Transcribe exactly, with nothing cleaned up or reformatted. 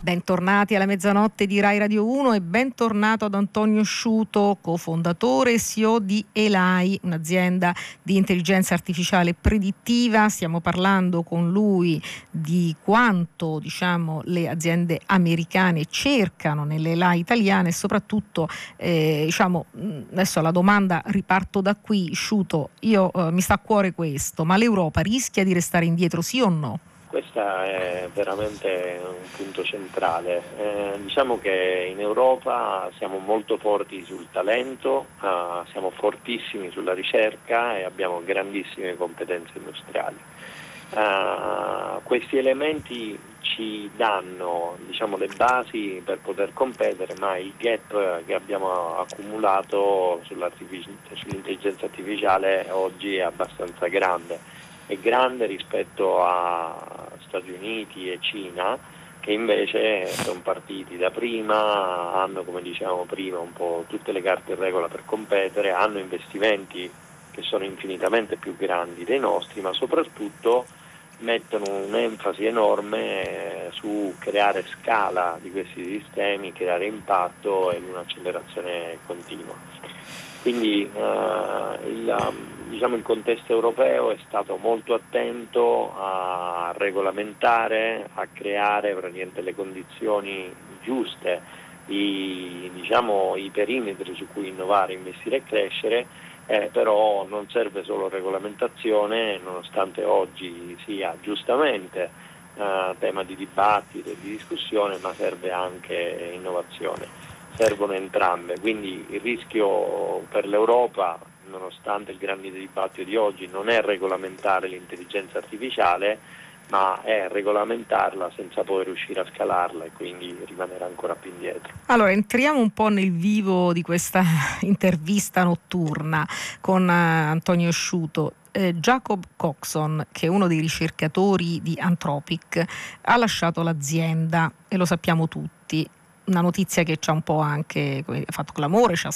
Bentornati alla mezzanotte di Rai Radio uno e bentornato ad Antonio Sciuto, cofondatore e C E O di Elai, un'azienda di intelligenza artificiale predittiva. Stiamo parlando con lui di quanto, diciamo, le aziende americane cercano nelle Elai italiane e soprattutto, eh, diciamo, adesso la domanda, riparto da qui, Sciuto, io eh, mi sta a cuore questo, ma l'Europa rischia di restare indietro, sì o no? Questo è veramente un punto centrale. Eh, diciamo che in Europa siamo molto forti sul talento, eh, siamo fortissimi sulla ricerca e abbiamo grandissime competenze industriali. Eh, questi elementi ci danno, diciamo, le basi per poter competere, ma il gap che abbiamo accumulato sull'intelligenza artificiale oggi è abbastanza grande. È grande rispetto a Stati Uniti e Cina, che invece sono partiti da prima, hanno, come dicevamo prima, un po' tutte le carte in regola per competere, hanno investimenti che sono infinitamente più grandi dei nostri, ma soprattutto mettono un'enfasi enorme su creare scala di questi sistemi, creare impatto e un'accelerazione continua. Quindi eh, il, diciamo, il contesto europeo è stato molto attento a regolamentare, a creare praticamente le condizioni giuste, i, diciamo, i perimetri su cui innovare, investire e crescere, eh, però non serve solo regolamentazione, nonostante oggi sia giustamente eh, tema di dibattito e di discussione, ma serve anche innovazione. Servono entrambe, quindi il rischio per l'Europa, nonostante il grande dibattito di oggi, non è regolamentare l'intelligenza artificiale, ma è regolamentarla senza poi riuscire a scalarla e quindi rimanere ancora più indietro. Allora, entriamo un po' nel vivo di questa intervista notturna con Antonio Sciuto. Eh, Jacob Coxon, che è uno dei ricercatori di Anthropic, ha lasciato l'azienda e lo sappiamo tutti. Una notizia che ci ha un po' anche fatto clamore, ci ha